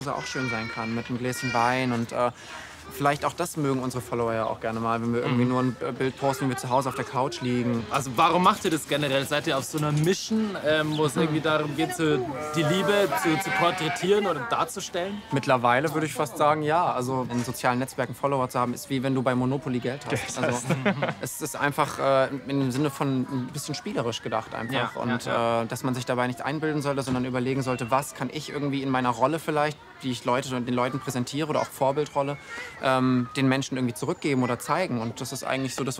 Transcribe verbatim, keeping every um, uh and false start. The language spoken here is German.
auch schön sein kann mit einem Gläschen Wein und äh, vielleicht auch das mögen unsere Follower ja auch gerne mal, wenn wir irgendwie nur ein Bild posten, wie wir zu Hause auf der Couch liegen. Also warum macht ihr das generell? Seid ihr auf so einer Mission, ähm, wo es irgendwie darum geht, so die Liebe zu, zu porträtieren oder darzustellen? Mittlerweile würde ich fast sagen, ja. Also in sozialen Netzwerken Follower zu haben, ist wie wenn du bei Monopoly Geld hast. Also es ist einfach äh, im Sinne von ein bisschen spielerisch gedacht einfach. Ja, und ja, Äh, dass man sich dabei nicht einbilden sollte, sondern überlegen sollte, was kann ich irgendwie in meiner Rolle vielleicht, die ich Leute, den Leuten präsentiere oder auch Vorbildrolle, ähm, den Menschen irgendwie zurückgeben oder zeigen. Und das ist eigentlich so das,